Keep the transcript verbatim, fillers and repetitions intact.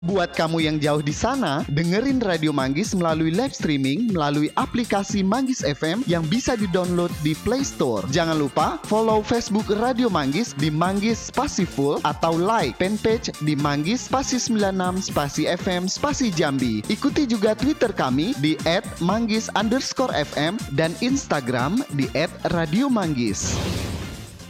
Buat kamu yang jauh di sana, dengerin Radio Manggis melalui live streaming melalui aplikasi Manggis F M yang bisa di-download di Play Store. Jangan lupa follow Facebook Radio Manggis di Manggis Spasi Full atau like fanpage di Manggis Spasi sembilan enam Spasi F M Spasi Jambi. Ikuti juga Twitter kami di et manggis underscore f m dan Instagram di et radio manggis.